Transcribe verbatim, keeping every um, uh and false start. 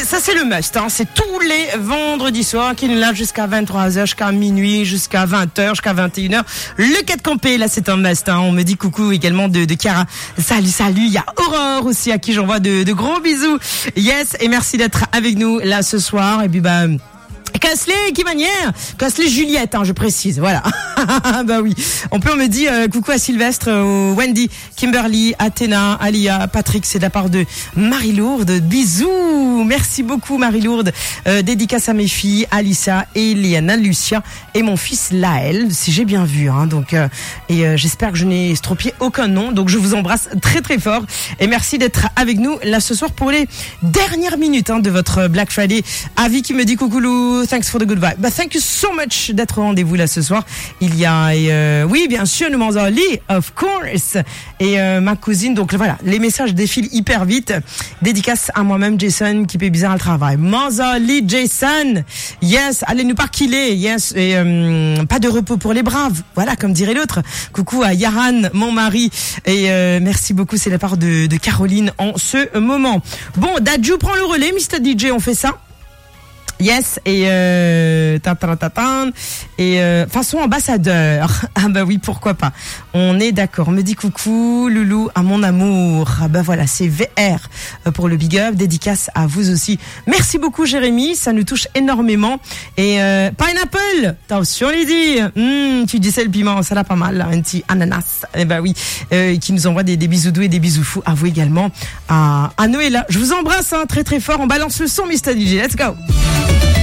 ça c'est le must, hein. C'est tous les vendredis soirs qui nous lâche jusqu'à vingt-trois heures, jusqu'à minuit, jusqu'à vingt heures, jusqu'à vingt et une heures. Le quatre campé, là c'est un must, hein. On me dit coucou également de, de Chiara. Salut, salut. Il y a Aurore aussi à qui j'envoie de, de gros bisous. Yes, et merci d'être avec nous là ce soir. Et puis bah... Casley, qui manière Casley Juliette, hein, je précise, voilà. Bah oui. On peut, on me dit euh, coucou à Sylvestre, euh, Wendy, Kimberly, Athéna, Alia, Patrick, c'est de la part de Marie-Lourde. Bisous, merci beaucoup Marie-Lourde. Euh, dédicace à mes filles, Alissa, Eliana, Lucia et mon fils Laël, si j'ai bien vu. Hein, donc euh, et euh, j'espère que je n'ai estropié aucun nom. Donc je vous embrasse très très fort et merci d'être avec nous là ce soir pour les dernières minutes hein, de votre Black Friday. Avi qui me dit coucou Lou. Thanks for the good vibe. But thank you so much d'être au rendez-vous là ce soir. Il y a, euh, oui, bien sûr, nous Manzali, of course. Et euh, ma cousine. Donc voilà, les messages défilent hyper vite. Dédicace à moi-même, Jason, qui fait bizarre le travail. Manzali, Jason. Yes, allez nous parquiller. Yes, et euh, pas de repos pour les braves. Voilà, comme dirait l'autre. Coucou à Yaran, mon mari. Et euh, merci beaucoup. C'est la part de, de Caroline en ce moment. Bon, Dadju prend le relais, mister D J. On fait ça. Yes, et euh, tatan, tatan, et euh, façon ambassadeur. Ah bah oui, pourquoi pas. On est d'accord. On me dit coucou, loulou, à mon amour. Ah bah voilà, c'est V R pour le big up. Dédicace à vous aussi. Merci beaucoup, Jérémy. Ça nous touche énormément. Et euh, pineapple, attention Lydie. Mmh, tu dis c'est le piment, ça l'a pas mal. Là, un petit ananas. Eh bah oui, euh, qui nous envoie des, des bisous doux et des bisous fous. À vous également, à, à Noëlla. Je vous embrasse hein, très très fort. On balance le son, mister D J. Let's go.